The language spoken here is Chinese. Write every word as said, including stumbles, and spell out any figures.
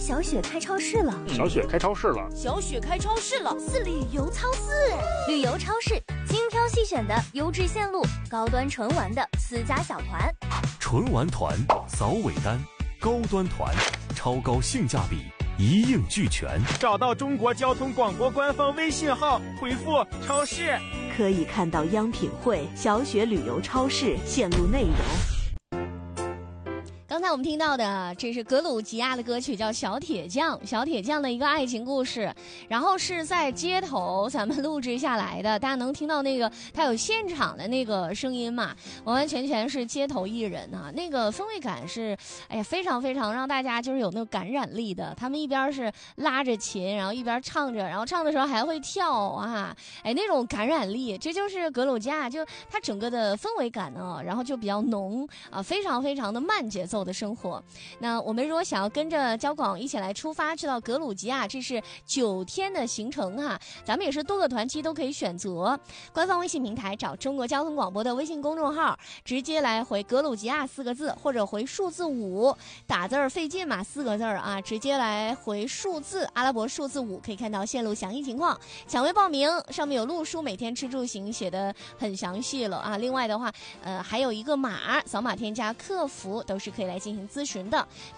小雪开超市了， 小雪开超市了， 小雪开超市了， 是旅游超市，旅游超市，精挑细选的优质线路，高端纯玩的私家小团， 纯玩团扫尾单，高端团超高性价比，一应俱全。 找到中国交通广播官方微信号，回复超市， 可以看到央品汇、小雪旅游超市线路内容。 刚才我们听到的，这是格鲁吉亚的歌曲，叫《小铁匠》，小铁匠的一个爱情故事。然后是在街头咱们录制下来的，大家能听到那个他有现场的那个声音嘛？完完全全是街头艺人啊，那个氛围感是，哎呀，非常非常让大家就是有那种感染力的。他们一边是拉着琴，然后一边唱着，然后唱的时候还会跳啊，哎，那种感染力，这就是格鲁吉亚，就它整个的氛围感呢，然后就比较浓啊，非常非常的慢节奏的生活。那我们如果想要跟着交广一起来出发去到格鲁吉亚，这是九天的行程哈、啊，咱们也是多个团期都可以选择。官方微信平台找中国交通广播的微信公众号，直接来回格鲁吉亚四个字，或者回数字五，打字儿费劲嘛，四个字儿啊，直接来回数字阿拉伯数字五，可以看到线路详细情况。抢位报名上面有路书，每天吃住行写的很详细了啊。另外的话，呃，还有一个码，扫码添加客服都是可以来进行咨询的。